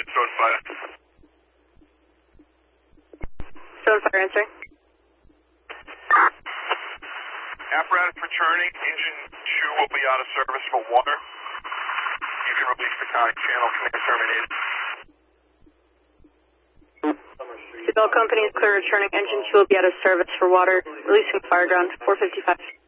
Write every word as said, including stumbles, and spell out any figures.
United, Stone Fire. Stone Fire answering. Apparatus returning, engine two will be out of service for water. You can release the contact channel, command terminated. Seatbelt company is clear returning, engine two will be out of service for water, releasing fire ground, four fifty-five.